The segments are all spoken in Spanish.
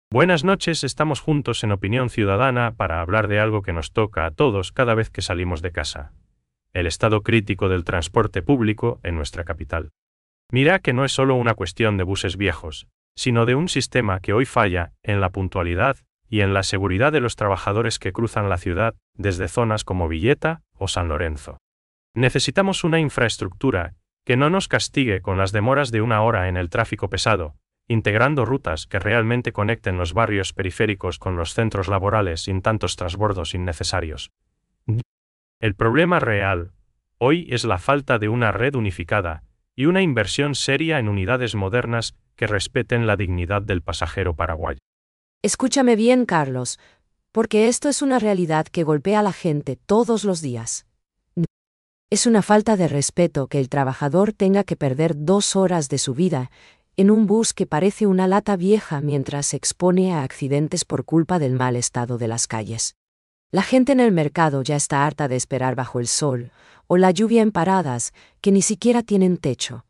Buenas noches, estamos juntos en Opinión Ciudadana para hablar de algo que nos toca a todos cada vez que salimos de casa. El estado crítico del transporte público en nuestra capital. Mira que no es solo una cuestión de buses viejos, sino de un sistema que hoy falla en la puntualidad y en la seguridad de los trabajadores que cruzan la ciudad desde zonas como Villeta o San Lorenzo. Necesitamos una infraestructura que no nos castigue con las demoras de 1 hora en el tráfico pesado, integrando rutas que realmente conecten los barrios periféricos con los centros laborales sin tantos transbordos innecesarios. El problema real hoy es la falta de una red unificada y una inversión seria en unidades modernas que respeten la dignidad del pasajero paraguayo. Escúchame bien, Carlos, porque esto es una realidad que golpea a la gente todos los días. Es una falta de respeto que el trabajador tenga que perder 2 horas de su vida en un bus que parece una lata vieja mientras se expone a accidentes por culpa del mal estado de las calles. La gente en el mercado ya está harta de esperar bajo el sol, o la lluvia en paradas que ni siquiera tienen techo.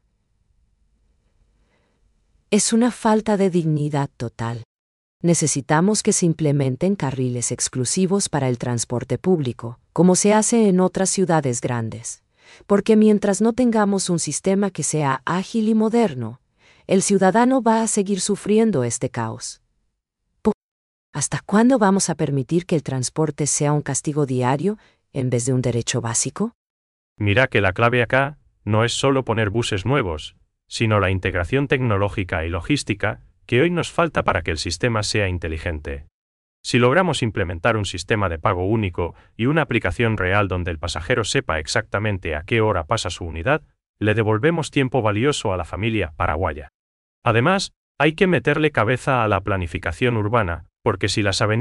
Es una falta de dignidad total. Necesitamos que se implementen carriles exclusivos para el transporte público, como se hace en otras ciudades grandes. Porque mientras no tengamos un sistema que sea ágil y moderno, el ciudadano va a seguir sufriendo este caos. ¿Hasta cuándo vamos a permitir que el transporte sea un castigo diario en vez de un derecho básico? Mira que la clave acá no es solo poner buses nuevos, sino la integración tecnológica y logística que hoy nos falta para que el sistema sea inteligente. Si logramos implementar un sistema de pago único y una aplicación real donde el pasajero sepa exactamente a qué hora pasa su unidad, le devolvemos tiempo valioso a la familia paraguaya. Además, hay que meterle cabeza a la planificación urbana, porque si las avenidas